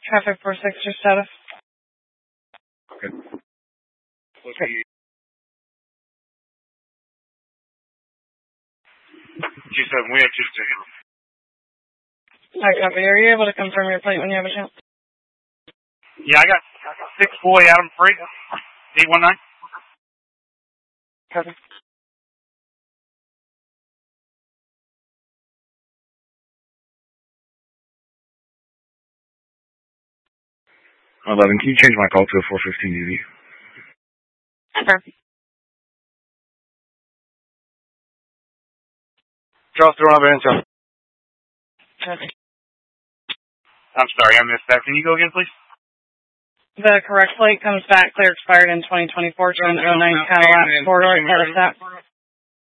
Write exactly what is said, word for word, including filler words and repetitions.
Traffic four six, your status. Okay. Okay. Two seven, we have two two. I copy. Are you able to confirm your plate when you have a chance? Yeah, I got six boy Adam Freight, eight one nine. Copy. eleven, can you change my call to a four fifteen U V? Okay. Charles, throw on answer. Copy. I'm sorry, I missed that. Can you go again, please? The correct plate comes back clear expired in twenty twenty-four to an oh nine Cadillac four-door Cadillac.